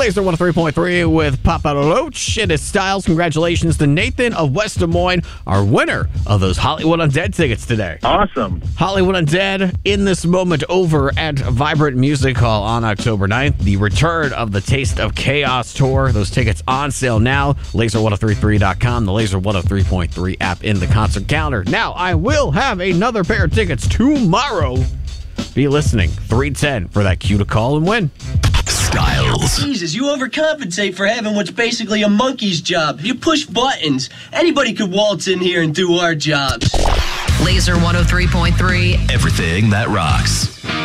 Laser 103.3 with Papa Loach. It is Styles. Congratulations to Nathan of West Des Moines, our winner of those Hollywood Undead tickets today. Awesome. Hollywood Undead in this moment over at Vibrant Music Hall on October 9th. The return of the Taste of Chaos tour. Those tickets on sale now. Laser1033.com, the Laser 103.3 app in the concert calendar. Now, I will have another pair of tickets tomorrow. Be listening. 310 for that cue to call and win. Styles. Jesus, you overcompensate for having what's basically a monkey's job. You push buttons. Anybody could waltz in here and do our jobs. Laser 103.3. Everything that rocks.